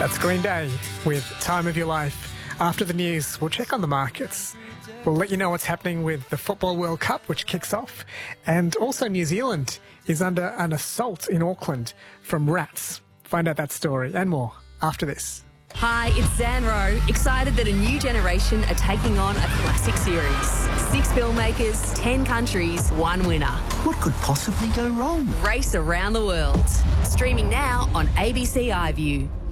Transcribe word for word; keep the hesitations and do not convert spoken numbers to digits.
That's Green Day with Time of Your Life. After the news, we'll check on the markets. We'll let you know what's happening with the Football World Cup, which kicks off. And also New Zealand is under an assault in Auckland from rats. Find out that story and more after this. Hi, it's Zan Rowe, excited that a new generation are taking on a classic series. Six filmmakers, ten countries, one winner. What could possibly go wrong? Race around the world. Streaming now on A B C iView.